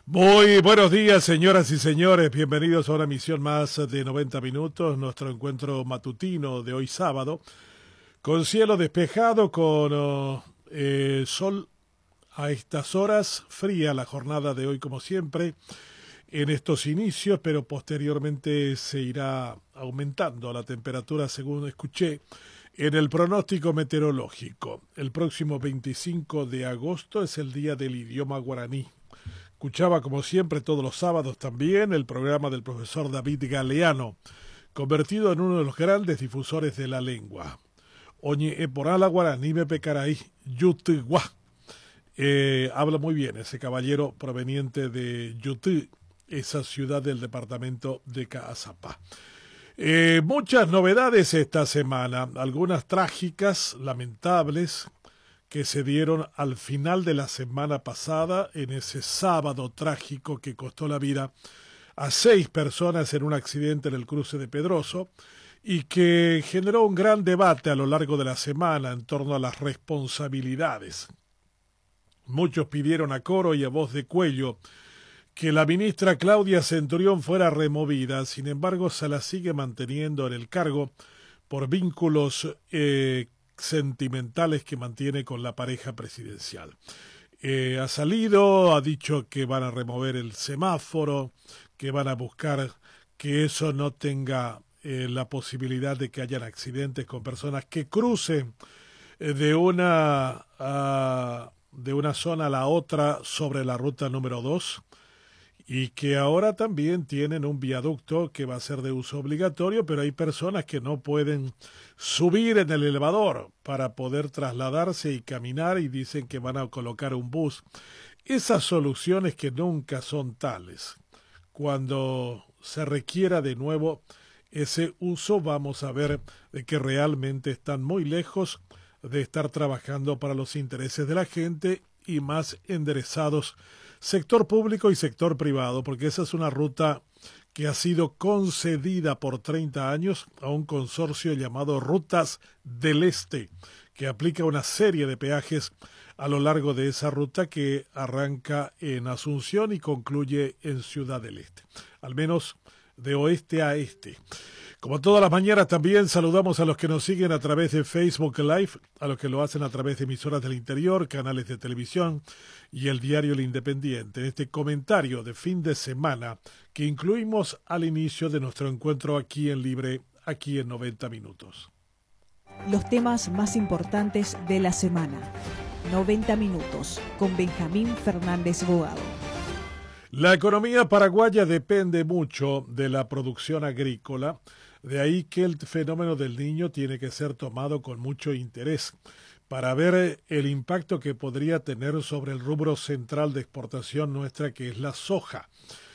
Muy buenos días, señoras y señores. Bienvenidos a una emisión más de 90 minutos, nuestro encuentro matutino de hoy sábado, con cielo despejado, con sol a estas horas, fría la jornada de hoy como siempre, en estos inicios, pero posteriormente se irá aumentando la temperatura según escuché en el pronóstico meteorológico. El próximo 25 de agosto es el día del idioma guaraní. Escuchaba como siempre todos los sábados también el programa del profesor David Galeano, convertido en uno de los grandes difusores de la lengua. Oñe eporala guaraní me pecaraí, yutigua. Habla muy bien ese caballero proveniente de Yutí, esa ciudad del departamento de Caazapá. Muchas novedades esta semana, algunas trágicas, lamentables, que se dieron al final de la semana pasada, en ese sábado trágico que costó la vida a 6 personas en un accidente en el cruce de Pedroso y que generó un gran debate a lo largo de la semana en torno a las responsabilidades. Muchos pidieron a coro y a voz de cuello que la ministra Claudia Centurión fuera removida, sin embargo se la sigue manteniendo en el cargo por vínculos sentimentales que mantiene con la pareja presidencial. Ha salido, ha dicho que van a remover el semáforo, que van a buscar que eso no tenga la posibilidad de que hayan accidentes con personas que crucen de una zona a la otra sobre la ruta número 2 y que ahora también tienen un viaducto que va a ser de uso obligatorio, pero hay personas que no pueden subir en el elevador para poder trasladarse y caminar y dicen que van a colocar un bus. Esas soluciones que nunca son tales. Cuando se requiera de nuevo ese uso, vamos a ver de que realmente están muy lejos de estar trabajando para los intereses de la gente y más enderezados sector público y sector privado, porque esa es una ruta que ha sido concedida por 30 años a un consorcio llamado Rutas del Este, que aplica una serie de peajes a lo largo de esa ruta que arranca en Asunción y concluye en Ciudad del Este, al menos de oeste a este. Como todas las mañanas también saludamos a los que nos siguen a través de Facebook Live, a los que lo hacen a través de emisoras del interior, canales de televisión y el diario El Independiente. Este comentario de fin de semana que incluimos al inicio de nuestro encuentro aquí en Libre, aquí en 90 minutos. Los temas más importantes de la semana. 90 minutos con Benjamín Fernández Bogado. La economía paraguaya depende mucho de la producción agrícola. De ahí que el fenómeno del Niño tiene que ser tomado con mucho interés para ver el impacto que podría tener sobre el rubro central de exportación nuestra, que es la soja.